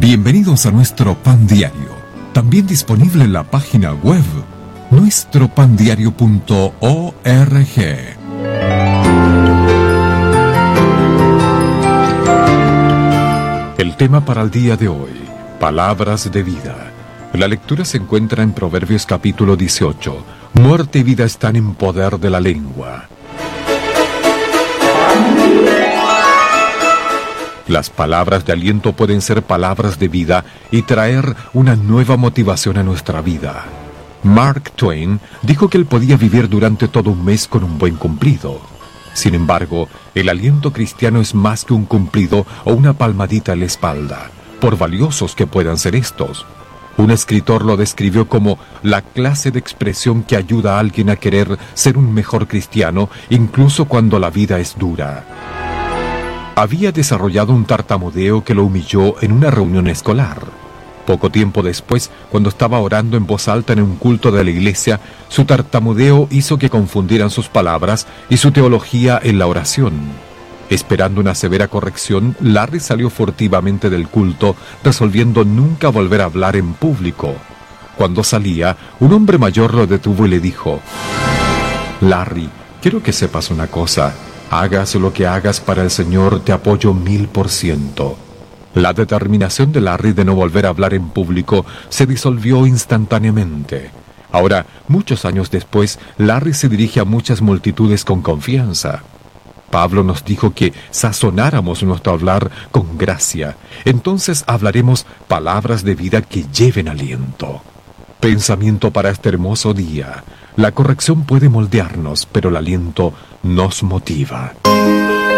Bienvenidos a nuestro Pan Diario, también disponible en la página web nuestropandiario.org. El tema para el día de hoy, palabras de vida. La lectura se encuentra en Proverbios capítulo 18. Muerte y vida están en poder de la lengua. Las palabras de aliento pueden ser palabras de vida y traer una nueva motivación a nuestra vida. Mark Twain dijo que él podía vivir durante todo un mes con un buen cumplido. Sin embargo, el aliento cristiano es más que un cumplido o una palmadita en la espalda, por valiosos que puedan ser estos. Un escritor lo describió como la clase de expresión que ayuda a alguien a querer ser un mejor cristiano, incluso cuando la vida es dura. Había desarrollado un tartamudeo que lo humilló en una reunión escolar. Poco tiempo después, cuando estaba orando en voz alta en un culto de la iglesia, su tartamudeo hizo que confundieran sus palabras y su teología en la oración. Esperando una severa corrección, Larry salió furtivamente del culto, resolviendo nunca volver a hablar en público. Cuando salía, un hombre mayor lo detuvo y le dijo: «Larry, quiero que sepas una cosa. Hagas lo que hagas para el Señor, te apoyo 1000%. La determinación de Larry de no volver a hablar en público se disolvió instantáneamente. Ahora, muchos años después, Larry se dirige a muchas multitudes con confianza. Pablo nos dijo que sazonáramos nuestro hablar con gracia. Entonces hablaremos palabras de vida que lleven aliento. Pensamiento para este hermoso día. La corrección puede moldearnos, pero el aliento nos motiva.